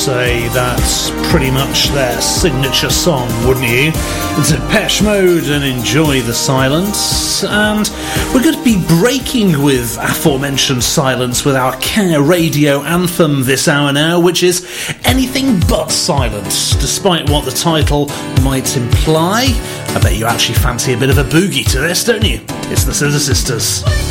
say that's pretty much their signature song, wouldn't you? Depeche Mode and Enjoy the Silence. And we're going to be breaking with aforementioned silence with our Care Radio anthem this hour now, which is anything but silence, despite what the title might imply. I bet you actually fancy a bit of a boogie to this, don't you? It's the Scissor Sisters.